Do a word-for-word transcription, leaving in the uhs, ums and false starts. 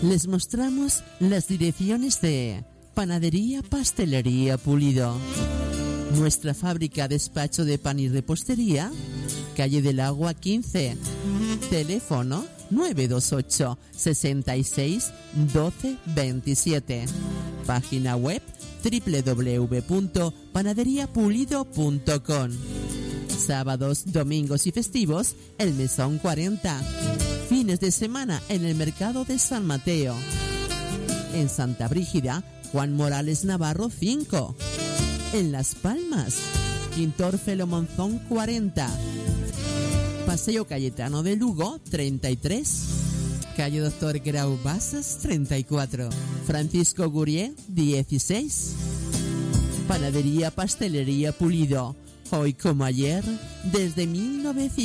Les mostramos las direcciones de Panadería Pastelería Pulido. Nuestra fábrica despacho de pan y repostería, calle del Agua quince. Teléfono nueve dos ocho, sesenta y seis, doce veintisiete. Página web doble u doble u doble u punto panadería pulido punto com. Sábados, domingos y festivos, el Mesón cuarenta. Fines de semana en el Mercado de San Mateo. En Santa Brígida, Juan Morales Navarro cinco. En Las Palmas, Quintor Felo Monzón cuarenta. Paseo Cayetano de Lugo treinta y tres. Calle Doctor Grau Basas treinta y cuatro. Francisco Gurié dieciséis. Panadería Pastelería Pulido. Hoy como ayer, desde mil novecientos